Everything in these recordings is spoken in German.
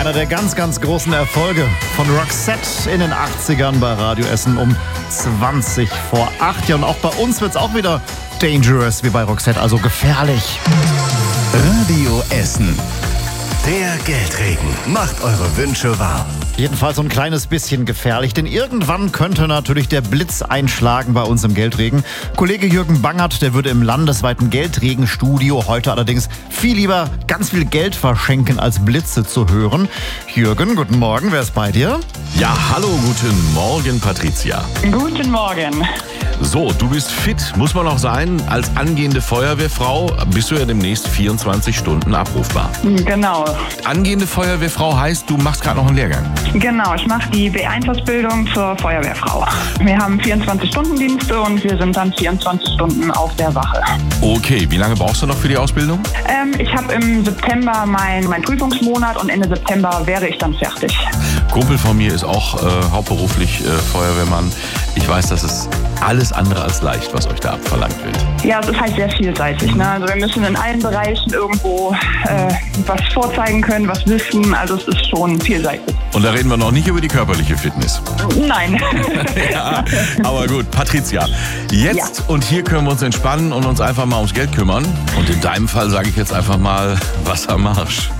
einer der ganz, ganz großen Erfolge von Roxette in den 80ern bei Radio Essen um 20 vor 8. Ja, und auch bei uns wird es auch wieder dangerous wie bei Roxette, also gefährlich. Radio Essen. Der Geldregen macht eure Wünsche wahr. Jedenfalls so ein kleines bisschen gefährlich, denn irgendwann könnte natürlich der Blitz einschlagen bei uns im Geldregen. Kollege Jürgen Bangert, der würde im landesweiten Geldregenstudio heute allerdings viel lieber ganz viel Geld verschenken, als Blitze zu hören. Jürgen, guten Morgen, wer ist bei dir? Ja, hallo, guten Morgen, Patricia. Guten Morgen. So, du bist fit, muss man auch sein. Als angehende Feuerwehrfrau bist du ja demnächst 24 Stunden abrufbar. Genau. Angehende Feuerwehrfrau heißt, du machst gerade noch einen Lehrgang. Genau, ich mache die B1-Ausbildung zur Feuerwehrfrau. Wir haben 24-Stunden-Dienste und wir sind dann 24 Stunden auf der Wache. Okay, wie lange brauchst du noch für die Ausbildung? Ich habe im September mein Prüfungsmonat und Ende September wäre ich dann fertig. Kumpel von mir ist auch hauptberuflich Feuerwehrmann. Ich weiß, das ist alles andere als leicht, was euch da abverlangt wird. Ja, es ist halt sehr vielseitig. Ne? Also wir müssen in allen Bereichen irgendwo was vorzeigen können, was wissen. Also es ist schon vielseitig. Und da reden wir noch nicht über die körperliche Fitness. Nein. Ja, aber gut, Patricia, jetzt und hier können wir uns entspannen und uns einfach mal ums Geld kümmern. Und in deinem Fall sage ich jetzt einfach mal Wassermarsch.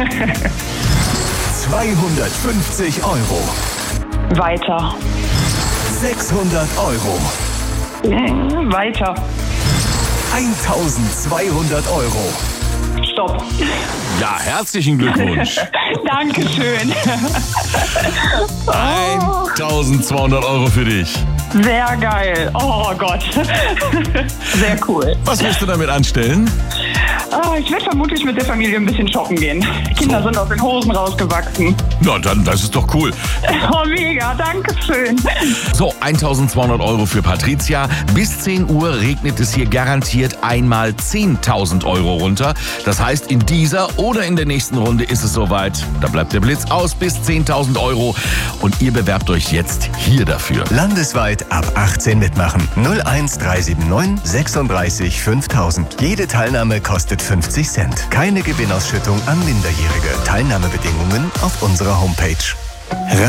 250 Euro. Weiter. 600 Euro. Weiter. 1200 Euro. Stopp. Ja, herzlichen Glückwunsch. Dankeschön. 1200 Euro für dich. Sehr geil. Oh Gott. Sehr cool. Was wirst du damit anstellen? Ich werde vermutlich mit der Familie ein bisschen shoppen gehen. Die Kinder sind aus den Hosen rausgewachsen. Na, dann, das ist doch cool. Oh, mega. Dankeschön. So, 1200 Euro für Patricia. Bis 10 Uhr regnet es hier garantiert einmal 10.000 Euro runter. Das heißt, in dieser oder in der nächsten Runde ist es soweit. Da bleibt der Blitz aus bis 10.000 Euro. Und ihr bewerbt euch jetzt hier dafür. Landesweit ab 18 mitmachen. 01379 36 5000. Jede Teilnahme kostet 50 Cent. Keine Gewinnausschüttung an Minderjährige. Teilnahmebedingungen auf unserer Homepage.